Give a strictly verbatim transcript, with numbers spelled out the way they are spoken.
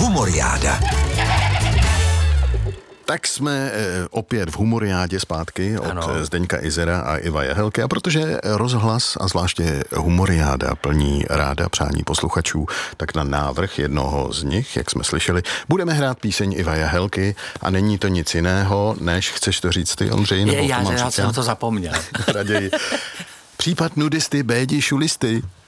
Humoriáda. Tak jsme e, opět v Humoriádě zpátky od ano. Zdeňka Izera a Iva Jahelky. A protože rozhlas a zvláště Humoriáda plní ráda přání posluchačů, tak na návrh jednoho z nich, jak jsme slyšeli, budeme hrát píseň Iva Jahelky a není to nic jiného, než chceš to říct ty, Ondřej? Je, já, já jsem to zapomněl. Raději. Případ nudisty, bédi, šulisty.